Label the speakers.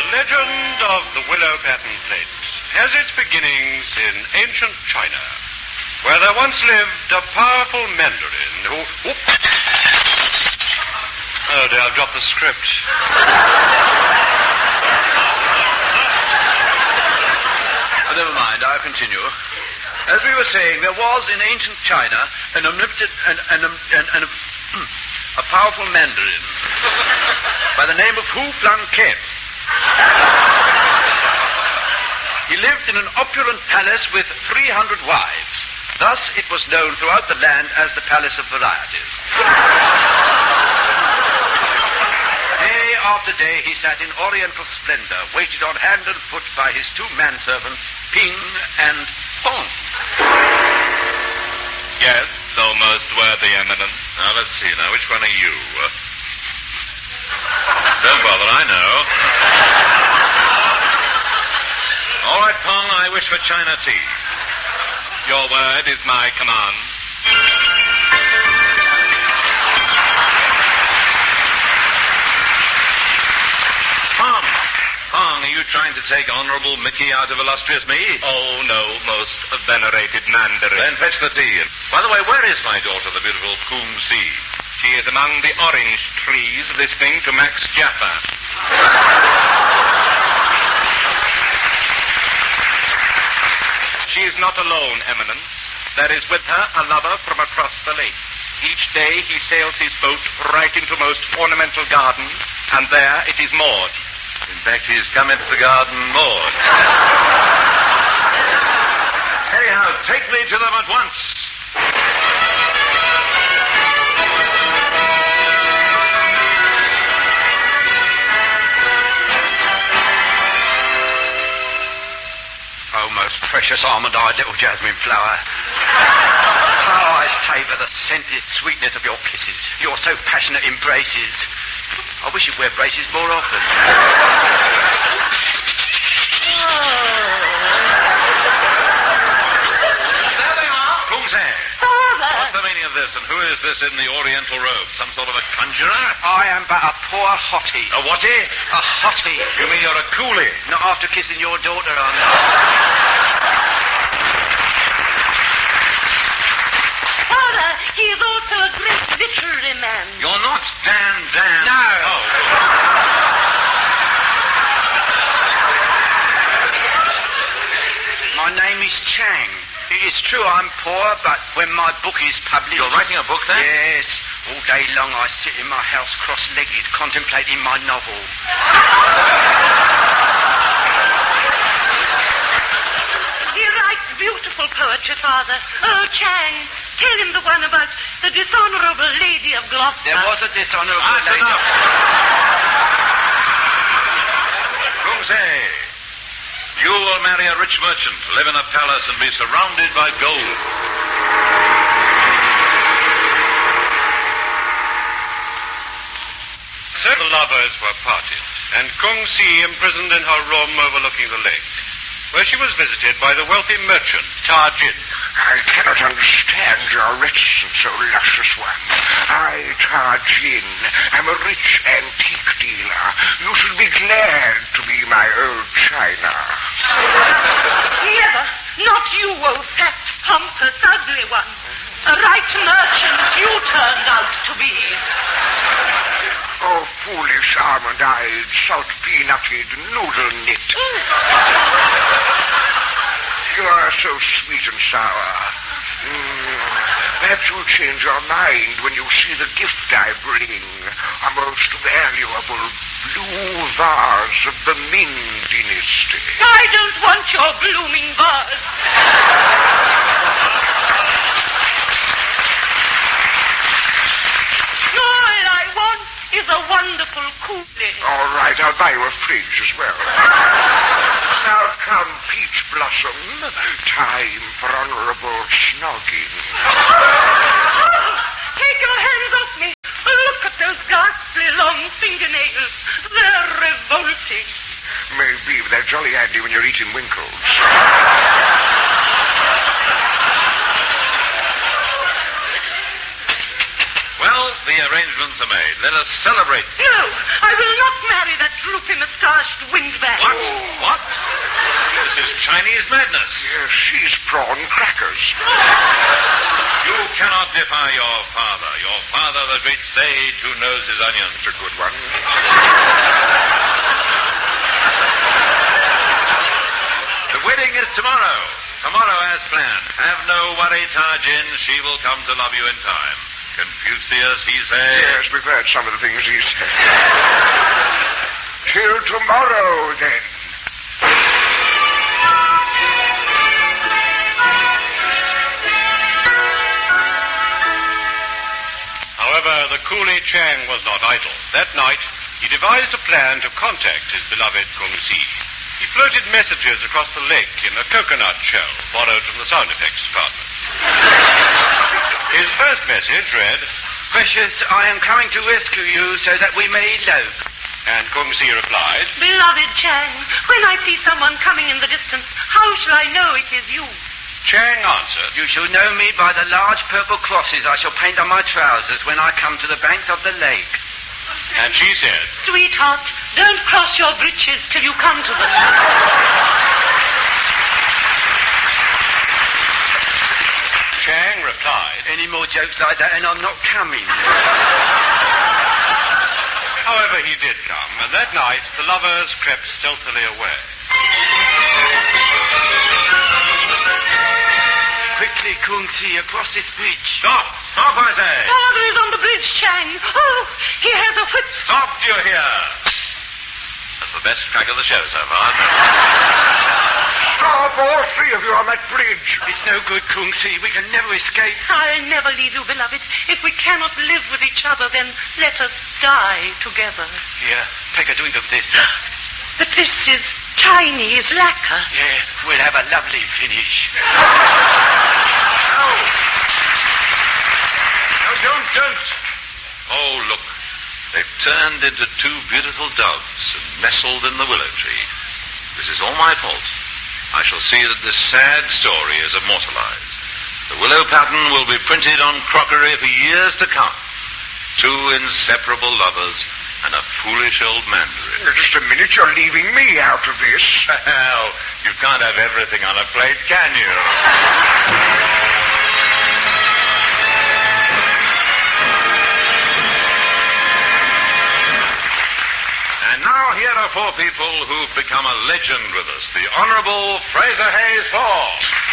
Speaker 1: legend of the willow pattern plate has its beginnings in ancient China, where there once lived a powerful mandarin who... Oh, dear, I've dropped the script.
Speaker 2: Never mind, I'll continue. As we were saying, there was in ancient China a powerful mandarin by the name of Hu Flanken. He lived in an opulent palace with 300 wives. Thus, it was known throughout the land as the Palace of Varieties. Day after day, he sat in oriental splendor, waited on hand and foot by his two manservants, Ping and Fong.
Speaker 3: Yes, so most worthy eminence.
Speaker 4: Now, let's see. Now, which one are you? Don't bother, I know. All right, Pong, I wish for China tea.
Speaker 3: Your word is my command.
Speaker 4: Pong, are you trying to take Honorable Mickey out of illustrious me?
Speaker 3: Oh, no, most venerated mandarin.
Speaker 4: Then fetch the tea. By the way, where is my daughter, the beautiful Kung Si?
Speaker 3: She is among the orange trees listening to Max Jaffa. She is not alone, Eminence. There is with her a lover from across the lake. Each day he sails his boat right into most ornamental garden, and there it is moored.
Speaker 4: In fact, he's come into the garden moored. Anyhow, take me to them at once.
Speaker 2: Oh, most precious almond-eyed little jasmine flower. How I savour the scented sweetness of your kisses, your so passionate embraces. I wish you'd wear braces more often.
Speaker 4: There they are. Who's there?
Speaker 5: Father!
Speaker 4: What's the meaning of this, and who is this in the oriental robe? Some sort of a conjurer?
Speaker 2: I am but a poor hottie.
Speaker 4: A whatie?
Speaker 2: A hottie.
Speaker 4: You mean you're a coolie?
Speaker 2: Not after kissing your daughter, I'm not.
Speaker 5: Father, he is also a great literary man.
Speaker 4: You're not Dan.
Speaker 2: No.
Speaker 4: Oh.
Speaker 2: My name is Chang. It is true I'm poor, but when my book is published...
Speaker 4: You're writing a book, then?
Speaker 2: Yes. All day long I sit in my house cross-legged, contemplating my novel.
Speaker 5: He writes beautiful poetry, Father. Oh, Chang, tell him the one about the dishonorable lady of Gloucester.
Speaker 2: There was a dishonorable
Speaker 4: That's
Speaker 2: lady.
Speaker 4: enough. Kumse, you will marry a rich merchant, live in a palace, and be surrounded by gold.
Speaker 1: Several lovers were parted, and Kung Si imprisoned in her room overlooking the lake, where she was visited by the wealthy merchant, Ta Jin.
Speaker 6: I cannot understand your reticence, O luscious one. I, Ta Jin, am a rich antique dealer. You should be glad to be my old china.
Speaker 5: Never. Not you, oh fat, pompous, ugly one. A right merchant you turned out to be.
Speaker 6: Oh, foolish almond-eyed, salt-peanutted, noodle-knit. You are so sweet and sour. Perhaps you'll change your mind when you see the gift I bring. A most valuable blue vase of the Ming dynasty.
Speaker 5: I don't want your blooming vase. All I want is a wonderful coolie.
Speaker 6: All right, I'll buy you a fridge as well. Now come, Peach Blossom. Time for honorable snogging.
Speaker 5: Take your hands off me. Look at those ghastly long fingernails. They're revolting.
Speaker 6: Maybe, but they're jolly handy when you're eating winkles.
Speaker 4: Well, the arrangements are made. Let us celebrate.
Speaker 5: No, I will not marry that droopy-moustached winged
Speaker 4: Chinese madness.
Speaker 6: Yes, she's prawn crackers.
Speaker 4: You cannot defy your father. Your father, the great sage who knows his onions.
Speaker 6: It's a good one.
Speaker 4: The wedding is tomorrow. Tomorrow as planned. Have no worry, Tajin. She will come to love you in time. Confucius, he says.
Speaker 6: Yes, we've heard some of the things he said. Till tomorrow, then.
Speaker 1: However, the coolie Chang was not idle. That night, he devised a plan to contact his beloved Kung Si. He floated messages across the lake in a coconut shell borrowed from the sound effects department. His first message read,
Speaker 2: Precious, I am coming to rescue you so that we may elope.
Speaker 1: and Kung Si replied,
Speaker 5: Beloved Chang, when I see someone coming in the distance, how shall I know it is you?
Speaker 1: Chang answered,
Speaker 2: You shall know me by the large purple crosses I shall paint on my trousers when I come to the banks of the lake.
Speaker 1: and she said,
Speaker 5: Sweetheart, don't cross your breeches till you come to them.
Speaker 1: Chang replied,
Speaker 2: Any more jokes like that and I'm not coming.
Speaker 1: however, he did come, and that night the lovers crept stealthily away.
Speaker 2: Quickly, Kung Si, across this bridge.
Speaker 4: Stop! Stop, I say!
Speaker 5: Father is on the bridge, Chang. Oh, he has a whip.
Speaker 4: Stop, do you hear? That's the best crack of the show so far.
Speaker 6: Stop, all three of you on that bridge.
Speaker 2: It's no good, Kung Si. We can never escape.
Speaker 5: I'll never leave you, beloved. If we cannot live with each other, then let us die together.
Speaker 2: Here, take a drink of this.
Speaker 5: But this is Chinese lacquer.
Speaker 2: Yeah, we'll have a lovely finish.
Speaker 4: No, don't. Oh, look. They've turned into two beautiful doves and nestled in the willow tree. This is all my fault. I shall see that this sad story is immortalized. The willow pattern will be printed on crockery for years to come. Two inseparable lovers and a foolish old mandarin.
Speaker 6: Just a minute, you're leaving me out of this.
Speaker 4: Well, you can't have everything on a plate, can you? And now here are four people who've become a legend with us. The Honorable Fraser Hayes Paul.